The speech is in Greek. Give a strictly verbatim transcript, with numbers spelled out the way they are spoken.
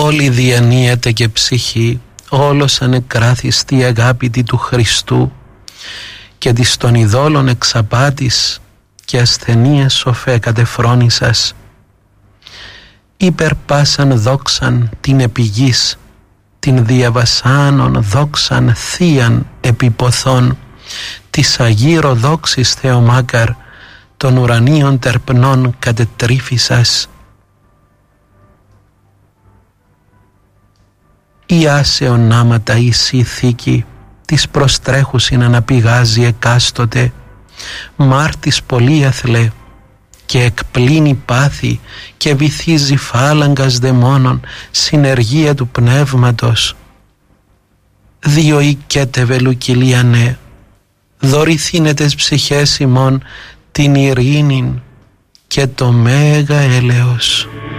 όλη διανύεται και ψυχή, όλος ανεκράθιστη αγάπητη του Χριστού και της των ειδόλων εξαπάτης και ασθενείας σοφέ κατεφρόνησας. Υπερπάσαν δόξαν την επιγής, την διαβασάνων δόξαν θείαν επιποθών, της αγύρω δόξης Θεομάκαρ, των ουρανίων τερπνών κατετρίφησας. Η άσεων νάματα ίση θήκη, της προστρέχουσιν αναπηγάζει εκάστοτε, μάρτης πολύ αθλέ, και εκπλύνει πάθη και βυθίζει φάλαγγας δαιμόνων, συνεργία του πνεύματος. Δύο οικέτε βελουκυλίανε, δωρηθήνετες ψυχές ημών την ειρήνην και το μέγα έλεος.